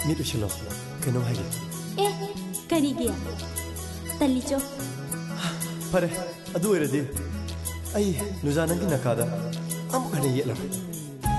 ꯃꯤꯠ ꯎꯏꯁꯤꯜꯂꯣ ꯀꯩꯅꯣꯝ ꯍꯥꯏꯒꯦ ꯀꯔꯤꯒꯤ ꯇꯜꯂꯤꯆꯣ ꯐꯔꯦ ꯑꯗꯨ ꯑꯣꯏꯔꯗꯤ ꯑꯩ ꯅꯨꯖꯥ ꯅꯪꯒꯤ ꯅꯥꯀꯥꯗ ꯑꯃꯨꯛ ꯍꯟꯅ ꯌꯦꯠꯂꯔꯣꯏ